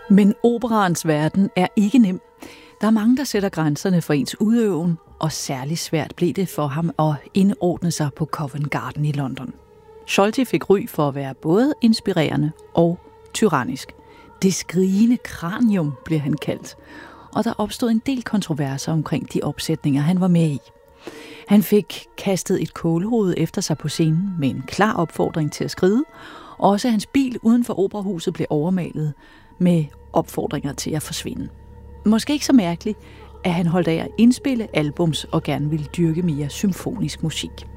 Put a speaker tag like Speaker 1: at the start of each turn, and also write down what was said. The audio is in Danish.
Speaker 1: Men operaens verden er ikke nem. Der er mange, der sætter grænserne for ens udøven, og særligt svært blev det for ham at indordne sig på Covent Garden i London. Scholti fik ry for at være både inspirerende og tyrannisk. Det skrigende kranium blev han kaldt, og der opstod en del kontroverser omkring de opsætninger, han var med i. Han fik kastet et kålhoved efter sig på scenen med en klar opfordring til at skride. Også hans bil uden for operahuset blev overmalet med opfordringer til at forsvinde. Måske ikke så mærkeligt, at han holdt af at indspille albums og gerne ville dyrke mere symfonisk musik.